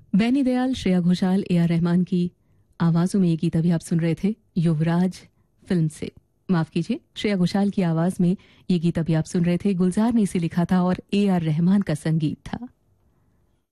बैनी Dayal, Shreya Ghoshal, AR. Rahman की आवाज़ों में ये गीत अभी आप सुन रहे थे युवराज फिल्म से। माफ कीजिए, श्रेया घोषाल की आवाज़ में ये गीत अभी आप सुन रहे थे। गुलजार ने इसे लिखा था और ए.आर. रहमान का संगीत था।